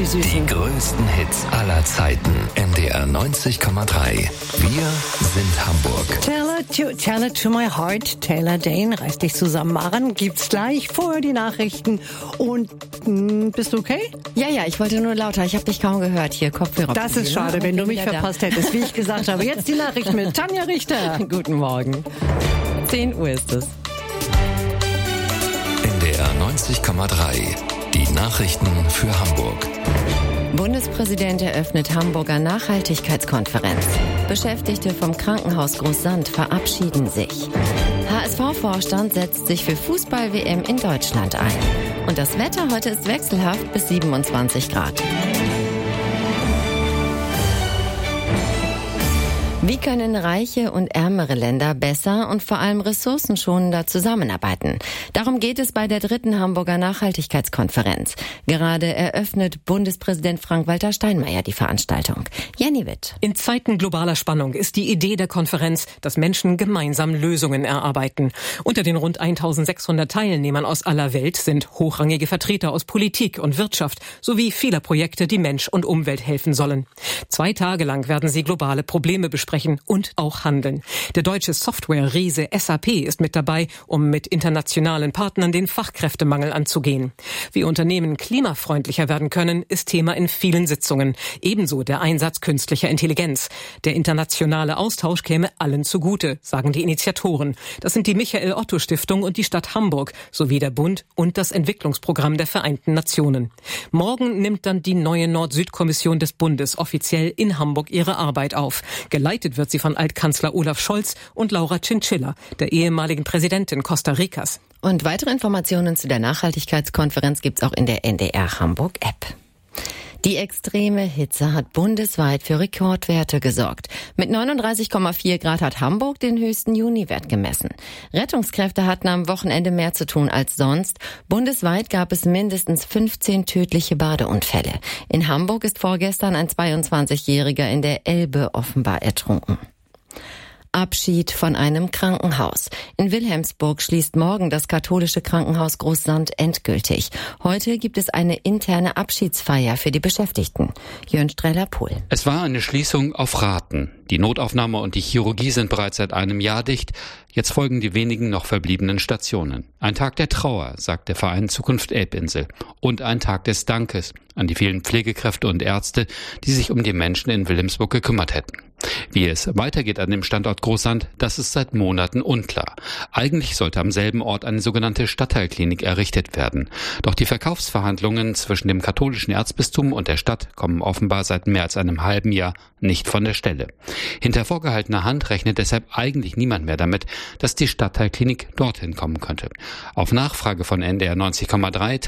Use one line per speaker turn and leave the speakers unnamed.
die Süßen.
Die größten Hits aller Zeiten. NDR 90,3. Wir sind Hamburg.
Tell it to my heart. Taylor Dayne, reiß dich zusammen, Maren. Gibt's gleich vorher die Nachrichten. Und bist du okay?
Ja, ich wollte nur lauter. Ich habe dich kaum gehört. Hier, Kopfhörer.
Das ist schade, wenn du mich verpasst hättest, wie ich gesagt habe. Jetzt die Nachrichten mit Tanja Richter.
Guten Morgen. 10 Uhr ist es.
NDR 90,3. Die Nachrichten für Hamburg.
Bundespräsident eröffnet Hamburger Nachhaltigkeitskonferenz. Beschäftigte vom Krankenhaus Großsand verabschieden sich. HSV-Vorstand setzt sich für Fußball-WM in Deutschland ein. Und das Wetter heute ist wechselhaft bis 27 Grad. Wie können reiche und ärmere Länder besser und vor allem ressourcenschonender zusammenarbeiten? Darum geht es bei der 3. Hamburger Nachhaltigkeitskonferenz. Gerade eröffnet Bundespräsident Frank-Walter Steinmeier die Veranstaltung. Jenny Witt.
In Zeiten globaler Spannung ist die Idee der Konferenz, dass Menschen gemeinsam Lösungen erarbeiten. Unter den rund 1600 Teilnehmern aus aller Welt sind hochrangige Vertreter aus Politik und Wirtschaft sowie vieler Projekte, die Mensch und Umwelt helfen sollen. 2 Tage lang werden sie globale Probleme besprechen und auch handeln. Der deutsche Software-Riese SAP ist mit dabei, um mit internationalen Partnern den Fachkräftemangel anzugehen. Wie Unternehmen klimafreundlicher werden können, ist Thema in vielen Sitzungen. Ebenso der Einsatz künstlicher Intelligenz. Der internationale Austausch käme allen zugute, sagen die Initiatoren. Das sind die Michael-Otto-Stiftung und die Stadt Hamburg sowie der Bund und das Entwicklungsprogramm der Vereinten Nationen. Morgen nimmt dann die neue Nord-Süd-Kommission des Bundes offiziell in Hamburg ihre Arbeit auf. Geleitet wird sie von Altkanzler Olaf Scholz und Laura Chinchilla, der ehemaligen Präsidentin Costa Ricas.
Und weitere Informationen zu der Nachhaltigkeitskonferenz gibt's auch in der NDR Hamburg App. Die extreme Hitze hat bundesweit für Rekordwerte gesorgt. Mit 39,4 Grad hat Hamburg den höchsten Juniwert gemessen. Rettungskräfte hatten am Wochenende mehr zu tun als sonst. Bundesweit gab es mindestens 15 tödliche Badeunfälle. In Hamburg ist vorgestern ein 22-Jähriger in der Elbe offenbar ertrunken. Abschied von einem Krankenhaus. In Wilhelmsburg schließt morgen das katholische Krankenhaus Großsand endgültig. Heute gibt es eine interne Abschiedsfeier für die Beschäftigten. Jörn Streller-Pohl.
Es war eine Schließung auf Raten. Die Notaufnahme und die Chirurgie sind bereits seit einem Jahr dicht. Jetzt folgen die wenigen noch verbliebenen Stationen. Ein Tag der Trauer, sagt der Verein Zukunft Elbinsel. Und ein Tag des Dankes an die vielen Pflegekräfte und Ärzte, die sich um die Menschen in Wilhelmsburg gekümmert hätten. Wie es weitergeht an dem Standort Großsand, das ist seit Monaten unklar. Eigentlich sollte am selben Ort eine sogenannte Stadtteilklinik errichtet werden. Doch die Verkaufsverhandlungen zwischen dem katholischen Erzbistum und der Stadt kommen offenbar seit mehr als einem halben Jahr nicht von der Stelle. Hinter vorgehaltener Hand rechnet deshalb eigentlich niemand mehr damit, dass die Stadtteilklinik dorthin kommen könnte. Auf Nachfrage von NDR 90,3